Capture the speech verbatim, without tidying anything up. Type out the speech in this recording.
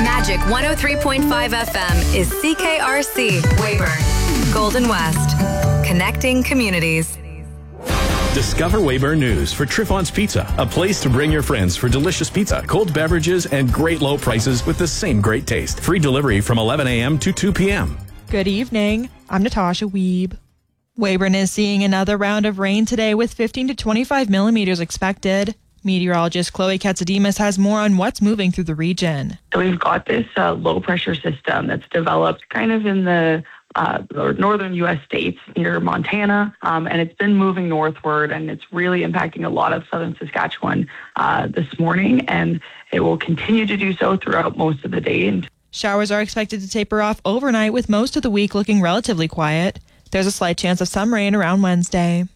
Magic one oh three point five F M is C K R C, Weyburn, Golden West, connecting communities. Discover Weyburn News for Triffon's Pizza, a place to bring your friends for delicious pizza, cold beverages, and great low prices with the same great taste. Free delivery from eleven a.m. to two p.m. Good evening. I'm Natasha Wiebe. Weyburn is seeing another round of rain today with fifteen to twenty-five millimeters expected. Meteorologist Chloe Katsademas has more on what's moving through the region. So we've got this uh, low pressure system that's developed kind of in the uh, northern U S states near Montana, um, and it's been moving northward, and it's really impacting a lot of southern Saskatchewan uh, this morning, and it will continue to do so throughout most of the day. And showers are expected to taper off overnight, with most of the week looking relatively quiet. There's a slight chance of some rain around Wednesday.